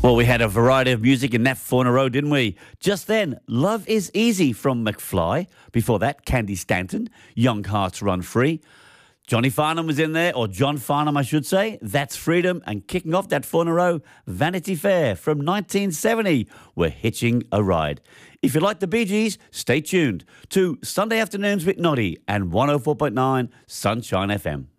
Well, we had a variety of music in that 4 in a row, didn't we? Just then, Love is Easy from McFly. Before that, Candy Stanton, Young Hearts Run Free. Johnny Farnham was in there, or John Farnham, I should say. That's Freedom. And kicking off that 4 in a row, Vanity Fair from 1970. We're hitching a ride. If you like the Bee Gees, stay tuned to Sunday Afternoons with Noddy and 104.9 Sunshine FM.